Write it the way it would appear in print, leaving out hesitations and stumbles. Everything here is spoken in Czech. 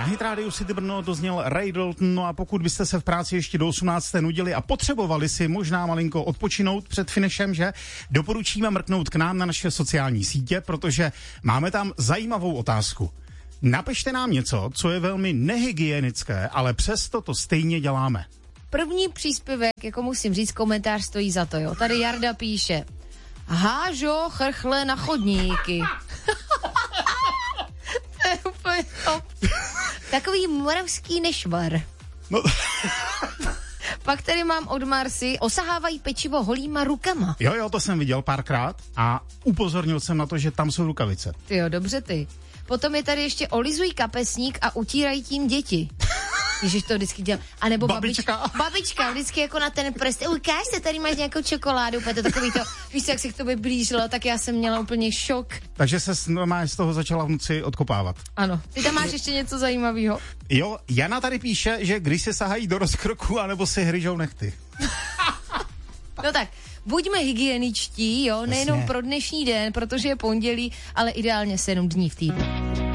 Na Hit Radio City Brno dozněl Ray Dalton, no a pokud byste se v práci ještě do 18. nudili a potřebovali si možná malinko odpočinout před finišem, že doporučíme mrknout k nám na naše sociální sítě, protože máme tam zajímavou otázku. Napište nám něco, co je velmi nehygienické, ale přesto to stejně děláme. První příspěvek, jako musím říct, komentář stojí za to, jo. Tady Jarda píše: hážo chrchle na chodníky. To je úplně top. Takový moravský nešvar. No. Pak tady mám od Marsy: osahávají pečivo holýma rukama. Jo, to jsem viděl párkrát a upozornil jsem na to, že tam jsou rukavice. Tyjo, dobře ty. Potom je tady ještě: olizují kapesník a utírají tím děti. Ježiš, to vždycky dělám. A nebo babička vždycky jako na ten prst. Ukáž se, tady máš nějakou čokoládu. To takový to, víš, jak se k tobě blížilo, tak já jsem měla úplně šok. Takže se normálně z toho začala v noci odkopávat. Ano. Ty tam máš ještě něco zajímavého? Jo, Jana tady píše, že když se sahají do rozkroku, anebo si hryžou nechty. No tak, buďme hygieničtí, jo, nejenom pro dnešní den, protože je pondělí, ale ideálně 7 dní v týdnu.